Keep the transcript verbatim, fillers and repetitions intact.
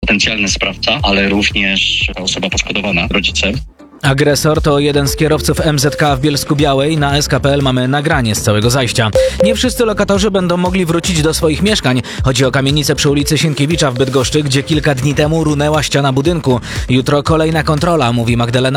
potencjalny sprawca, ale również osoba poszkodowana, rodzice. Agresor to jeden z kierowców M Z K w Bielsku-Białej. Na S K kropka P L mamy nagranie z całego zajścia. Nie wszyscy lokatorzy będą mogli wrócić do swoich mieszkań. Chodzi o kamienicę przy ulicy Sienkiewicza w Bydgoszczy, gdzie kilka dni temu runęła ściana budynku. Jutro kolejna kontrola, mówi Magdalena